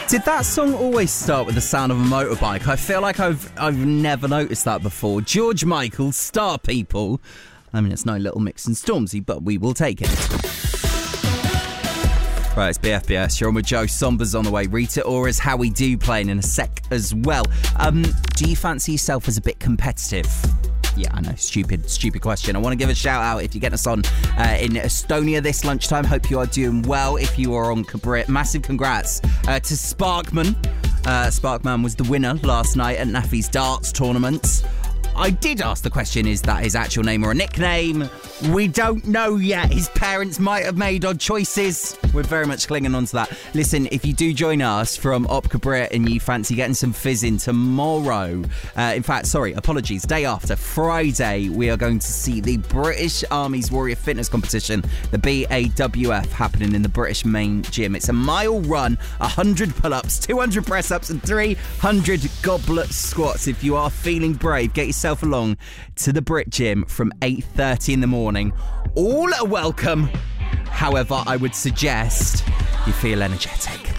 Did that song always start with the sound of a motorbike? I feel like I've never noticed that before. George Michael, Star People. I mean, it's no Little Mix and Stormzy, but we will take it. Right, it's BFBS. You're on with Joe. Somber's on the way. Rita Ora's How We Do playing in a sec as well. Do you fancy yourself as a bit competitive? Yeah, I know. Stupid question. I want to give a shout out if you're getting us on in Estonia this lunchtime. Hope you are doing well. If you are on Cabrit, massive congrats to Sparkman. Sparkman was the winner last night at Nafi's darts tournament. I did ask the question, is that his actual name or a nickname? We don't know yet. His parents might have made odd choices. We're very much clinging on to that. Listen, if you do join us from Opca Brit and you fancy getting some fizzing tomorrow, apologies, day after, Friday, we are going to see the British Army's Warrior Fitness Competition, the BAWF, happening in the British main gym. It's a mile run, 100 pull-ups, 200 press-ups and 300 goblet squats. If you are feeling brave, get yourself along to the Brit Gym from 8:30 in the morning. All are welcome. However, I would suggest you feel energetic.